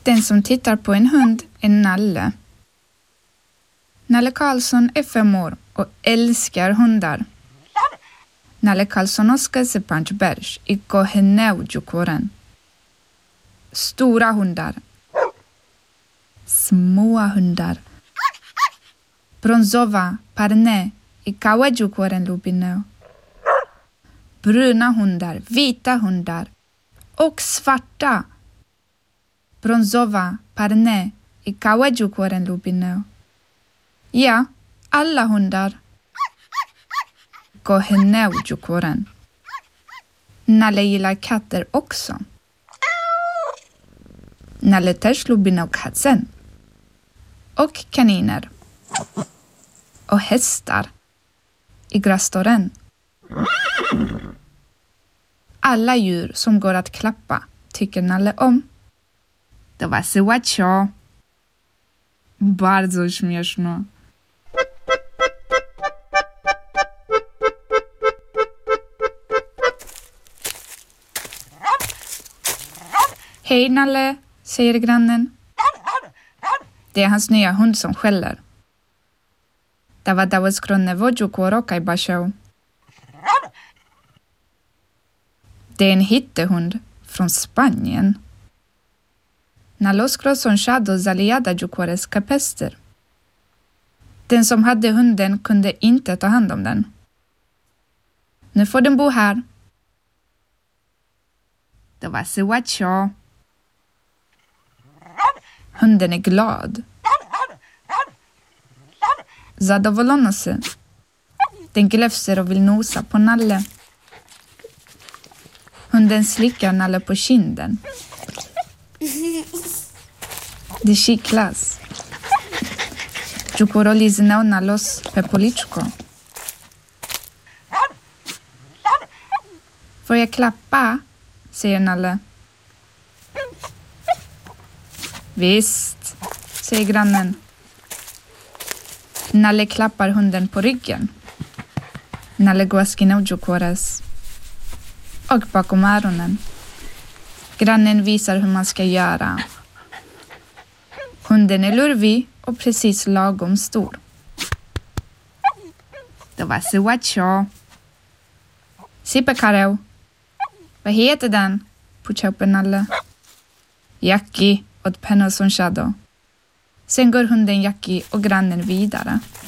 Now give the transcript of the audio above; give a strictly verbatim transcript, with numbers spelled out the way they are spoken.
Den som tittar på en hund är Nalle. Nalle Karlsson är fem år och älskar hundar. Nalle Karlsson oskar se Panchbergs i Koheneujukoren. Stora hundar. Små hundar. Bronzova parne i Kawajukoren lubineo. Bruna hundar, vita hundar och svarta. Bronzova parne i Kawajukoren lubineo. Ja, alla hundar. Koheneujukoren. Nalle gillar katter också. Nalle törs lubineo katzen. Och kaniner. Och hästar. I grästoren. Alla djur som går att klappa tycker Nalle om. To wasyłacio. Bardzo śmieszno. Hej Nalle, säger grannen. Det är hans nya hund som skäller. Dawa dały skronne wodziuku rokaj basiał. Det är en hittehund från Spanien. Nalos son shado zaliada jukores kapester. Den som hade hunden kunde inte ta hand om den. Nu får den bo här. Det var siwacho. Hunden är glad. Zadowolona sig. Den gläfser och vill nosa på Nalle. Hunden slickar Nalle på kinden. Det kittlas. Jukoro liznał Nalos pe policzko. Får jag klappa? Säger Nalle. Visst, säger grannen. Nalle klappar hunden på ryggen. Nalle går skinojukores. Och bakom öronen. Grannen visar hur man ska göra. Hunden är lurvig och precis lagom stor. Det var siwacho. Sippekareu. Vad heter den? Puchar Nalle. Jackie åt Penna som Shadow. Sen går hunden Jackie och grannen vidare.